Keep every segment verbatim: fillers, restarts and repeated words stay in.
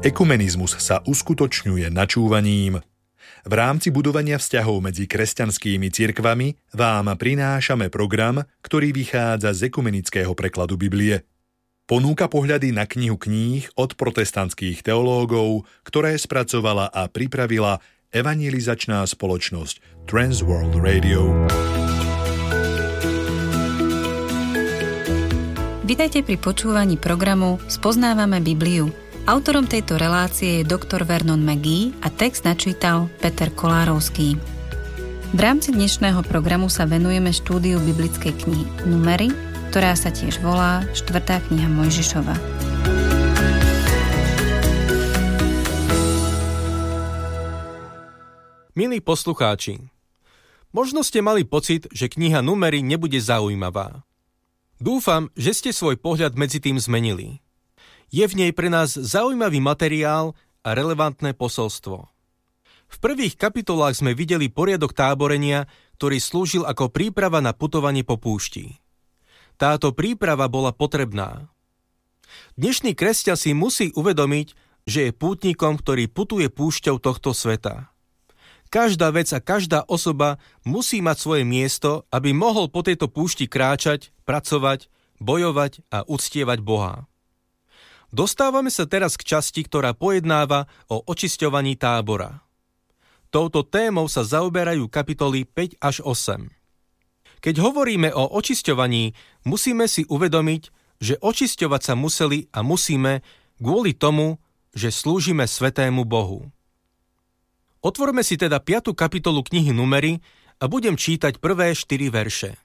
Ekumenizmus sa uskutočňuje načúvaním. V rámci budovania vzťahov medzi kresťanskými cirkvami vám prinášame program, ktorý vychádza z ekumenického prekladu Biblie. Ponúka pohľady na knihu kníh od protestantských teológov, ktoré spracovala a pripravila evangelizačná spoločnosť Transworld Radio. Vitajte pri počúvaní programu Spoznávame Bibliu. Autorom tejto relácie je doktor Vernon McGee a text načítal Peter Kolárovský. V rámci dnešného programu sa venujeme štúdiu biblickej knihy Númery, ktorá sa tiež volá štvrtá kniha Mojžišova. Milí poslucháči, možno ste mali pocit, že kniha Númery nebude zaujímavá. Dúfam, že ste svoj pohľad medzi tým zmenili. Je v nej pre nás zaujímavý materiál a relevantné posolstvo. V prvých kapitolách sme videli poriadok táborenia, ktorý slúžil ako príprava na putovanie po púšti. Táto príprava bola potrebná. Dnešný kresťan si musí uvedomiť, že je pútnikom, ktorý putuje púšťou tohto sveta. Každá vec a každá osoba musí mať svoje miesto, aby mohol po tejto púšti kráčať, pracovať, bojovať a uctievať Boha. Dostávame sa teraz k časti, ktorá pojednáva o očisťovaní tábora. Touto témou sa zaoberajú kapitoly päť až osem. Keď hovoríme o očisťovaní, musíme si uvedomiť, že očisťovať sa museli a musíme kvôli tomu, že slúžime Svätému Bohu. Otvorme si teda piatu kapitolu knihy Númery a budem čítať prvé štyri verše.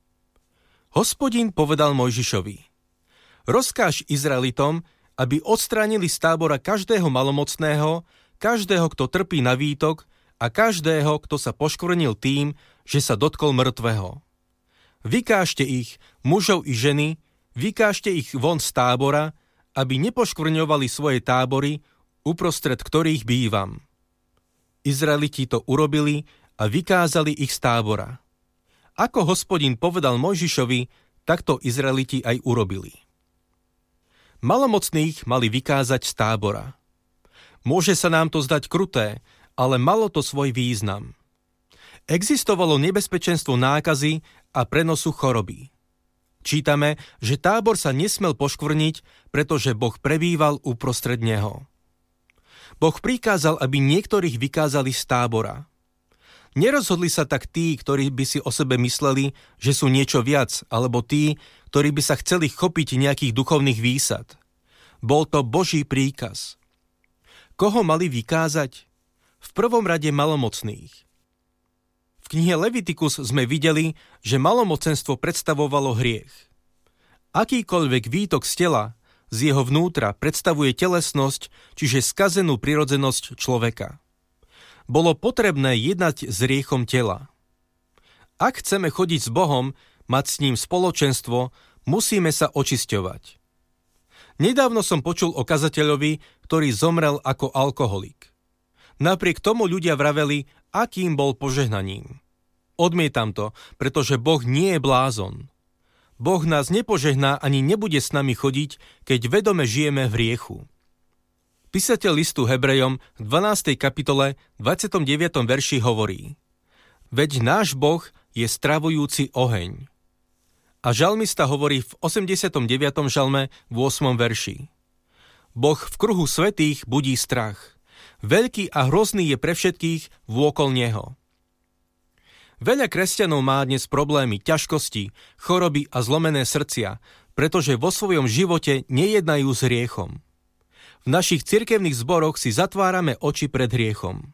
Hospodin povedal Mojžišovi: Rozkáž Izraelitom, aby odstránili z tábora každého malomocného, každého, kto trpí na výtok a každého, kto sa poškvrnil tým, že sa dotkol mŕtvého. Vykážte ich, mužov i ženy, vykážte ich von z tábora, aby nepoškvrňovali svoje tábory, uprostred ktorých bývam. Izraeliti to urobili a vykázali ich z tábora. Ako Hospodin povedal Mojžišovi, takto Izraeliti aj urobili. Malomocných mali vykázať z tábora. Môže sa nám to zdať kruté, ale malo to svoj význam. Existovalo nebezpečenstvo nákazy a prenosu choroby. Čítame, že tábor sa nesmel poškvrniť, pretože Boh prebýval uprostred neho. Boh prikázal, aby niektorých vykázali z tábora. Nerozhodli sa tak tí, ktorí by si o sebe mysleli, že sú niečo viac, alebo tí, ktorí by sa chceli chopiť nejakých duchovných výsad. Bol to Boží príkaz. Koho mali vykázať? V prvom rade malomocných. V knihe Levitikus sme videli, že malomocenstvo predstavovalo hriech. Akýkoľvek výtok z tela, z jeho vnútra predstavuje telesnosť, čiže skazenú prirodzenosť človeka. Bolo potrebné jednať s hriechom tela. Ak chceme chodiť s Bohom, mať s ním spoločenstvo, musíme sa očisťovať. Nedávno som počul o kazateľovi, ktorý zomrel ako alkoholik. Napriek tomu ľudia vraveli, akým bol požehnaním. Odmietam to, pretože Boh nie je blázon. Boh nás nepožehná ani nebude s nami chodiť, keď vedome žijeme v hriechu. Písateľ listu Hebrejom v dvanástej kapitole dvadsiatom deviatom verši hovorí: Veď náš Boh je stravujúci oheň. A žalmista hovorí v osemdesiatom deviatom žalme v ôsmom verši: Boh v kruhu svätých budí strach. Veľký a hrozný je pre všetkých vôkol neho. Veľa kresťanov má dnes problémy, ťažkosti, choroby a zlomené srdcia, pretože vo svojom živote nejednajú s hriechom. V našich cirkevných zboroch si zatvárame oči pred hriechom.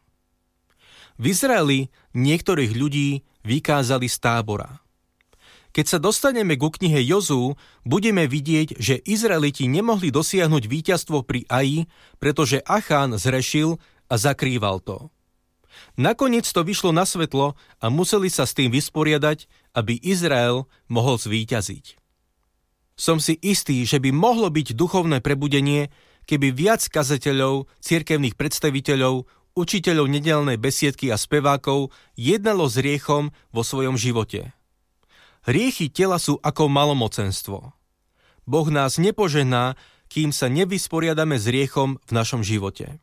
V Izraeli niektorých ľudí vykázali z tábora. Keď sa dostaneme ku knihe Jozú, budeme vidieť, že Izraeliti nemohli dosiahnuť víťazstvo pri Aji, pretože Achán zrešil a zakrýval to. Nakoniec to vyšlo na svetlo a museli sa s tým vysporiadať, aby Izrael mohol zvíťaziť. Som si istý, že by mohlo byť duchovné prebudenie, keby viac kazateľov, cirkevných predstaviteľov, učiteľov nedeľnej besiedky a spevákov jednalo s hriechom vo svojom živote. Hriechy tela sú ako malomocenstvo. Boh nás nepožehná, kým sa nevysporiadame s hriechom v našom živote.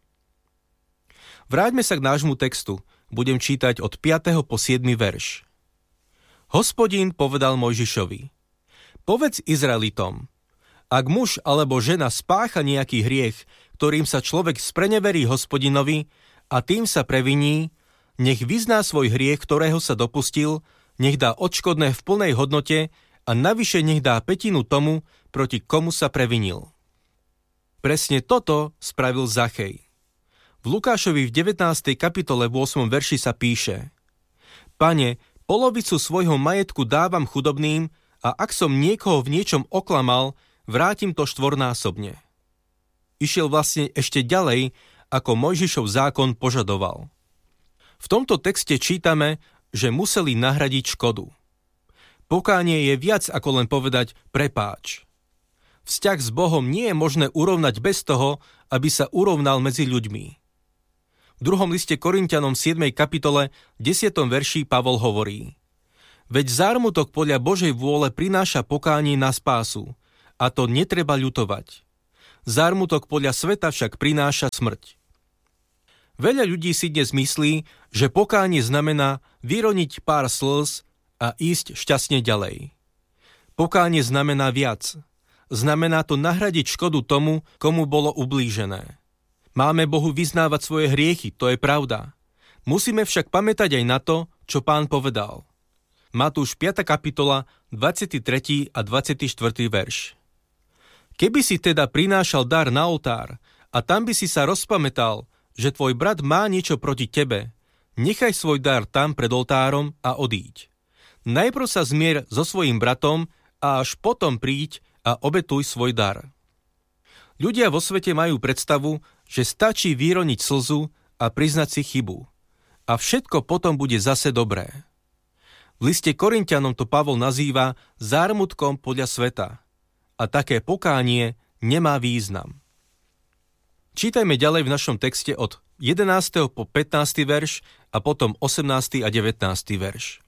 Vráťme sa k nášmu textu. Budem čítať od piateho po siedmy verš. Hospodín povedal Mojžišovi: Povedz Izraelitom, ak muž alebo žena spácha nejaký hriech, ktorým sa človek spreneverí Hospodinovi a tým sa previní, nech vyzná svoj hriech, ktorého sa dopustil, nech dá odškodné v plnej hodnote a navyše nech dá pätinu tomu, proti komu sa previnil. Presne toto spravil Zachej. V Lukášovi v devätnástej kapitole v ôsmom verši sa píše: Pane, polovicu svojho majetku dávam chudobným a ak som niekoho v niečom oklamal, vrátim to štvornásobne. Išiel vlastne ešte ďalej, ako Mojžišov zákon požadoval. V tomto texte čítame, že museli nahradiť škodu. Pokánie je viac ako len povedať prepáč. Vzťah s Bohom nie je možné urovnať bez toho, aby sa urovnal medzi ľuďmi. V druhom liste Korinťanom siedmej kapitole desiatom verši Pavol hovorí: Veď zármutok podľa Božej vôle prináša pokánie na spásu, a to netreba ľutovať. Zármutok podľa sveta však prináša smrť. Veľa ľudí si dnes myslí, že pokánie znamená vyroniť pár slz a ísť šťastne ďalej. Pokánie znamená viac. Znamená to nahradiť škodu tomu, komu bolo ublížené. Máme Bohu vyznávať svoje hriechy, to je pravda. Musíme však pamätať aj na to, čo Pán povedal. Matúš piata kapitola, dvadsiaty tretí a dvadsiaty štvrtý verš. Keby si teda prinášal dar na oltár a tam by si sa rozpamätal, že tvoj brat má niečo proti tebe, nechaj svoj dar tam pred oltárom a odíď. Najprv sa zmier so svojím bratom a až potom príď a obetuj svoj dar. Ľudia vo svete majú predstavu, že stačí vyroniť slzu a priznať si chybu. A všetko potom bude zase dobré. V liste Korinťanom to Pavol nazýva zármutkom podľa sveta. A také pokánie nemá význam. Čítajme ďalej v našom texte od jedenásteho po pätnásty verš a potom osemnásty a devätnásty verš.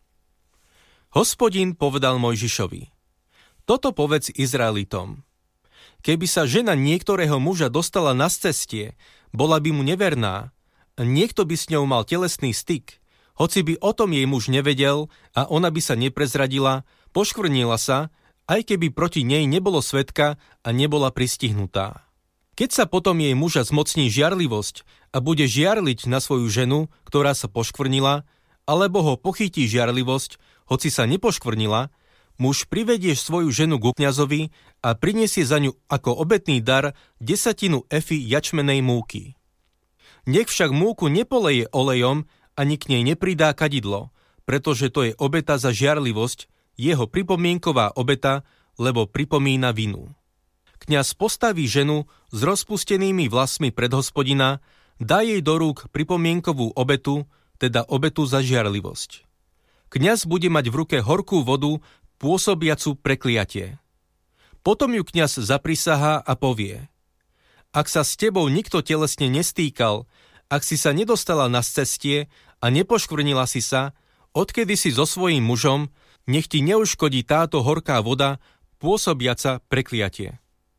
Hospodin povedal Mojžišovi: Toto povedz Izraelitom. Keby sa žena niektorého muža dostala na scestie, bola by mu neverná, a niekto by s ňou mal telesný styk, hoci by o tom jej muž nevedel a ona by sa neprezradila, poškvrnila sa, aj keby proti nej nebolo svedka a nebola pristihnutá. Keď sa potom jej muža zmocní žiarlivosť a bude žiarliť na svoju ženu, ktorá sa poškvrnila, alebo ho pochytí žiarlivosť, hoci sa nepoškvrnila, muž privedieš svoju ženu ku kňazovi a prinesie za ňu ako obetný dar desatinu efy jačmenej múky. Nech však múku nepoleje olejom ani k nej nepridá kadidlo, pretože to je obeta za žiarlivosť, jeho pripomienková obeta, lebo pripomína vinu. Kňaz postaví ženu s rozpustenými vlasmi pred Hospodina, dá jej do rúk pripomienkovú obetu, teda obetu za žiarlivosť. Kňaz bude mať v ruke horkú vodu, pôsobiacu prekliatie. Potom ju kňaz zaprisahá a povie: Ak sa s tebou nikto telesne nestýkal, ak si sa nedostala na scestie a nepoškvrnila si sa, odkedy si so svojím mužom, nech ti neuškodí táto horká voda, pôsobiaca prekliatie.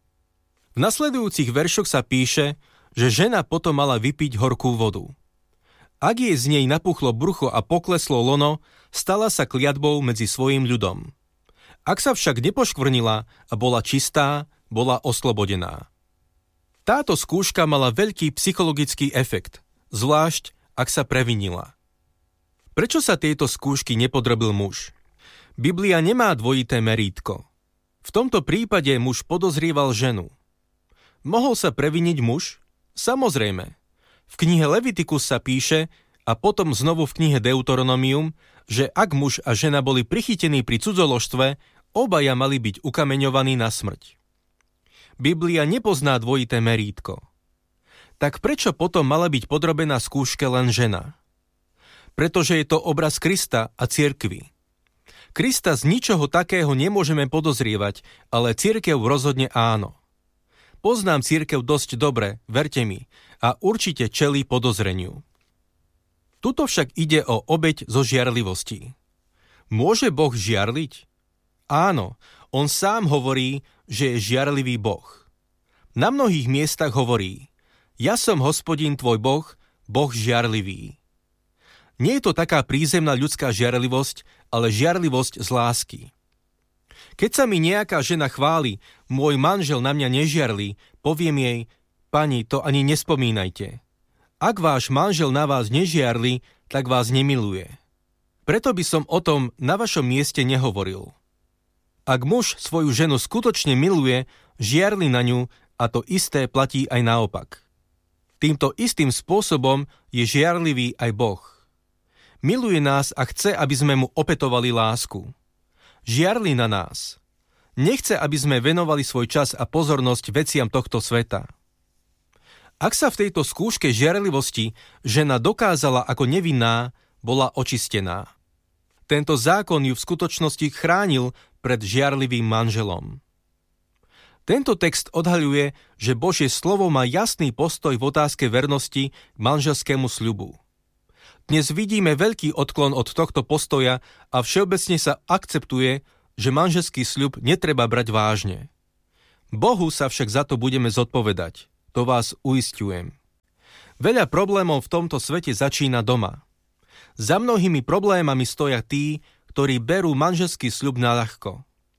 V nasledujúcich veršoch sa píše, že žena potom mala vypiť horkú vodu. Ak jej z nej napuchlo brucho a pokleslo lono, stala sa kliatbou medzi svojím ľudom. Ak sa však nepoškvrnila a bola čistá, bola oslobodená. Táto skúška mala veľký psychologický efekt, zvlášť ak sa previnila. Prečo sa tieto skúšky nepodrobil muž? Biblia nemá dvojité merítko. V tomto prípade muž podozrieval ženu. Mohol sa previniť muž? Samozrejme. V knihe Levitikus sa píše, a potom znovu v knihe Deuteronomium, že ak muž a žena boli prichytení pri cudzoložstve, obaja mali byť ukameňovaní na smrť. Biblia nepozná dvojité merítko. Tak prečo potom mala byť podrobená skúške len žena? Pretože je to obraz Krista a cirkvi. Krista z ničoho takého nemôžeme podozrievať, ale cirkev rozhodne áno. Poznám cirkev dosť dobre, verte mi, a určite čelí podozreniu. Tuto však ide o obeť zo žiarlivosti. Môže Boh žiarliť? Áno, on sám hovorí, že je žiarlivý Boh. Na mnohých miestach hovorí: Ja som Hospodin tvoj Boh, Boh žiarlivý. Nie je to taká prízemná ľudská žiarlivosť, ale žiarlivosť z lásky. Keď sa mi nejaká žena chváli, môj manžel na mňa nežiarlí, poviem jej: Pani, to ani nespomínajte. Ak váš manžel na vás nežiarli, tak vás nemiluje. Preto by som o tom na vašom mieste nehovoril. Ak muž svoju ženu skutočne miluje, žiarli na ňu, a to isté platí aj naopak. Týmto istým spôsobom je žiarlivý aj Boh. Miluje nás a chce, aby sme mu opätovali lásku. Žiarli na nás. Nechce, aby sme venovali svoj čas a pozornosť veciam tohto sveta. Ak sa v tejto skúške žiarlivosti žena dokázala ako nevinná, bola očistená. Tento zákon ju v skutočnosti chránil pred žiarlivým manželom. Tento text odhaľuje, že Božie slovo má jasný postoj v otázke vernosti k manželskému sľubu. Dnes vidíme veľký odklon od tohto postoja a všeobecne sa akceptuje, že manželský sľub netreba brať vážne. Bohu sa však za to budeme zodpovedať. To vás uisťujem. Veľa problémov v tomto svete začína doma. Za mnohými problémami stoja tí, ktorí berú manželský sľub na ľahko.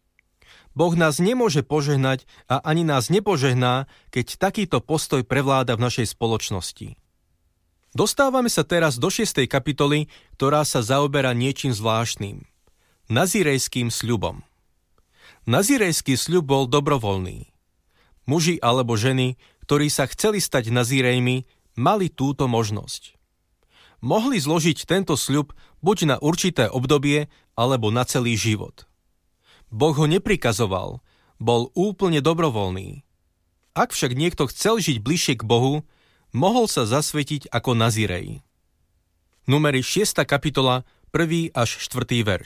Boh nás nemôže požehnať a ani nás nepožehná, keď takýto postoj prevláda v našej spoločnosti. Dostávame sa teraz do šiestej kapitoly, ktorá sa zaoberá niečím zvláštnym. Nazirejským sľubom. Nazirejský sľub bol dobrovoľný. Muži alebo ženy, ktorí sa chceli stať nazírejmi, mali túto možnosť. Mohli zložiť tento sľub buď na určité obdobie, alebo na celý život. Boh ho neprikazoval, bol úplne dobrovoľný. Ak však niekto chcel žiť bližšie k Bohu, mohol sa zasvetiť ako nazirej. Numeri šiesta kapitola, prvý až štvrtý verš.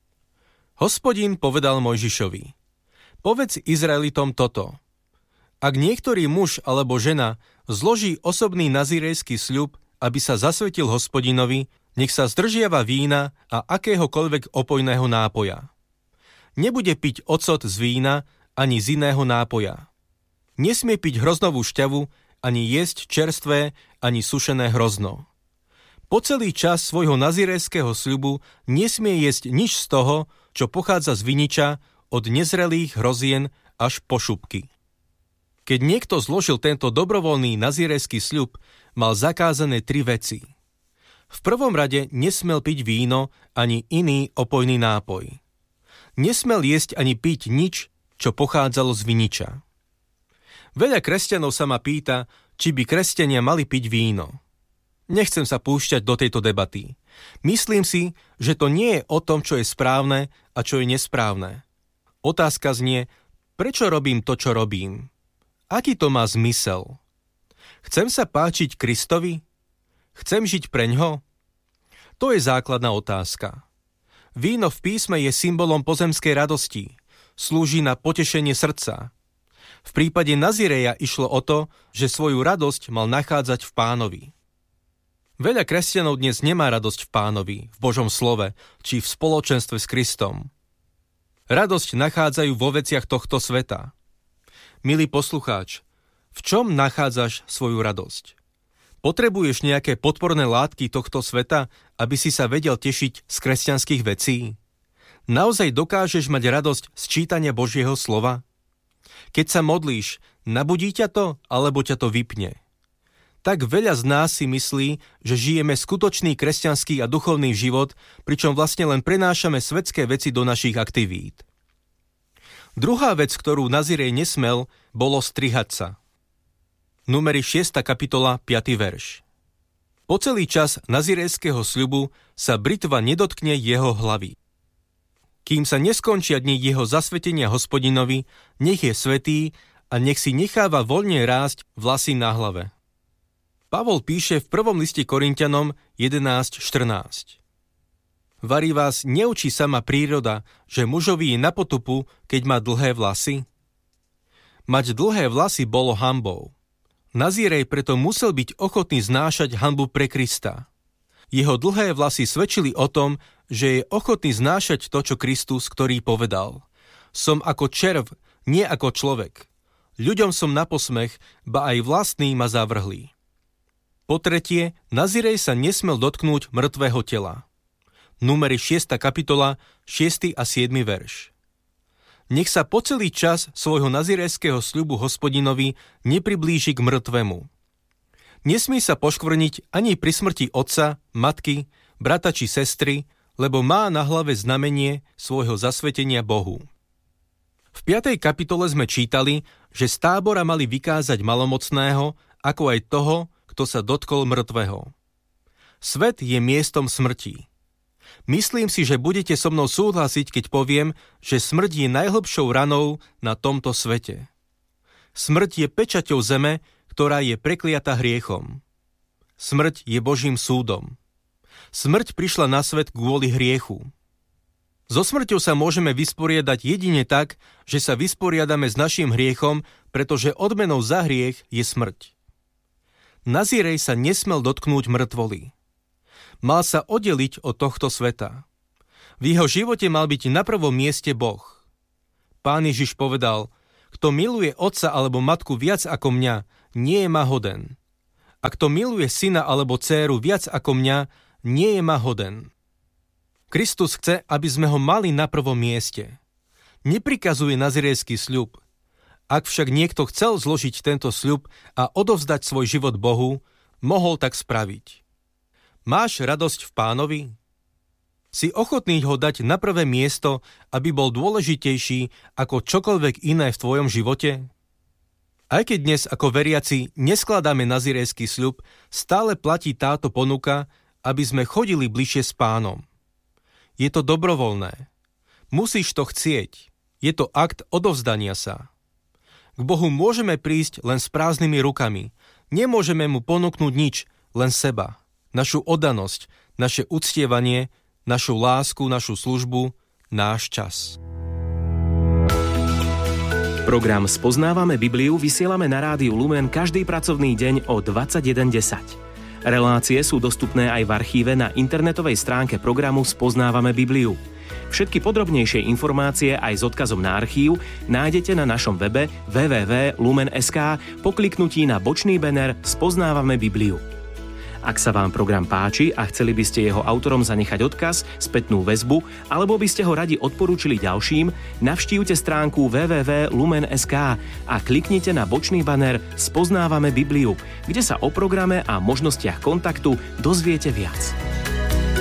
Hospodin povedal Mojžišovi: Povedz Izraelitom toto. Ak niektorý muž alebo žena zloží osobný nazirejský sľub, aby sa zasvetil Hospodinovi, nech sa zdržiava vína a akéhokoľvek opojného nápoja. Nebude piť ocot z vína ani z iného nápoja. Nesmie piť hroznovú šťavu, ani jesť čerstvé, ani sušené hrozno. Po celý čas svojho nazirejského sľubu nesmie jesť nič z toho, čo pochádza z viniča, od nezrelých hrozien až po šupky. Keď niekto zložil tento dobrovoľný nazirejský sľub, mal zakázané tri veci. V prvom rade nesmel piť víno ani iný opojný nápoj. Nesmel jesť ani piť nič, čo pochádzalo z viniča. Veľa kresťanov sa ma pýta, či by kresťania mali piť víno. Nechcem sa púšťať do tejto debaty. Myslím si, že to nie je o tom, čo je správne a čo je nesprávne. Otázka znie, prečo robím to, čo robím? Aký to má zmysel? Chcem sa páčiť Kristovi? Chcem žiť preňho? To je základná otázka. Víno v písme je symbolom pozemskej radosti. Slúži na potešenie srdca. V prípade Nazireja išlo o to, že svoju radosť mal nachádzať v Pánovi. Veľa kresťanov dnes nemá radosť v Pánovi, v Božom slove, či v spoločenstve s Kristom. Radosť nachádzajú vo veciach tohto sveta. Milý poslucháč, v čom nachádzaš svoju radosť? Potrebuješ nejaké podporné látky tohto sveta, aby si sa vedel tešiť z kresťanských vecí? Naozaj dokážeš mať radosť z čítania Božieho slova? Keď sa modlíš, nabudí ťa to, alebo ťa to vypne? Tak veľa z nás si myslí, že žijeme skutočný kresťanský a duchovný život, pričom vlastne len prenášame svetské veci do našich aktivít. Druhá vec, ktorú Nazirej nesmel, bolo strihať sa. Numeri šiesta kapitola, piaty verš. Po celý čas nazirejského sľubu sa britva nedotkne jeho hlavy. Kým sa neskončia dni jeho zasvetenia Hospodinovi, nech je svätý a nech si necháva voľne rásť vlasy na hlave. Pavol píše v prvom liste Korinťanom jedenásť štrnásť. Vari vás neučí sama príroda, že mužovi je na potupu, keď má dlhé vlasy? Mať dlhé vlasy bolo hanbou. Nazirej preto musel byť ochotný znášať hanbu pre Krista. Jeho dlhé vlasy svedčili o tom, že je ochotný znášať to, čo Kristus, ktorý povedal: Som ako červ, nie ako človek. Ľuďom som na posmech, ba aj vlastní ma zavrhli. Po tretie, Nazirej sa nesmel dotknúť mŕtvého tela. Númery šiesta kapitola, šiesty a siedmy verš. Nech sa po celý čas svojho nazirejského sľubu Hospodinovi nepriblíži k mŕtvemu. Nesmí sa poškvrniť ani pri smrti otca, matky, brata či sestry, lebo má na hlave znamenie svojho zasvetenia Bohu. V piatej kapitole sme čítali, že z tábora mali vykázať malomocného, ako aj toho, kto sa dotkol mŕtvého. Svet je miestom smrti. Myslím si, že budete so mnou súhlasiť, keď poviem, že smrť je najhlbšou ranou na tomto svete. Smrť je pečaťou zeme, ktorá je prekliatá hriechom. Smrť je Božím súdom. Smrť prišla na svet kvôli hriechu. So smrťou sa môžeme vysporiadať jedine tak, že sa vysporiadame s naším hriechom, pretože odmenou za hriech je smrť. Nazirej sa nesmel dotknúť mŕtvoly. Mal sa oddeliť od tohto sveta. V jeho živote mal byť na prvom mieste Boh. Pán Ježiš povedal, kto miluje otca alebo matku viac ako mňa, nie je ma hoden. A kto miluje syna alebo dcéru viac ako mňa, nie je ma hoden. Kristus chce, aby sme ho mali na prvom mieste. Neprikazuje nazirejský sľub. Ak však niekto chcel zložiť tento sľub a odovzdať svoj život Bohu, mohol tak spraviť. Máš radosť v Pánovi? Si ochotný ho dať na prvé miesto, aby bol dôležitejší ako čokoľvek iné v tvojom živote? Aj keď dnes ako veriaci neskladáme nazirejský sľub, stále platí táto ponuka, aby sme chodili bližšie s Pánom. Je to dobrovoľné. Musíš to chcieť. Je to akt odovzdania sa. K Bohu môžeme prísť len s prázdnymi rukami. Nemôžeme mu ponúknuť nič, len seba. Našu oddanosť, naše uctievanie, našu lásku, našu službu, náš čas. Program Spoznávame Bibliu vysielame na rádiu Lumen každý pracovný deň o dvadsaťjeden desať. Relácie sú dostupné aj v archíve na internetovej stránke programu Spoznávame Bibliu. Všetky podrobnejšie informácie aj s odkazom na archív nájdete na našom webe w w w bodka lumen bodka es ká po kliknutí na bočný banner Spoznávame Bibliu. Ak sa vám program páči a chceli by ste jeho autorom zanechať odkaz, spätnú väzbu, alebo by ste ho radi odporúčili ďalším, navštívte stránku w w w bodka lumen bodka es ká a kliknite na bočný banner Spoznávame Bibliu, kde sa o programe a možnostiach kontaktu dozviete viac.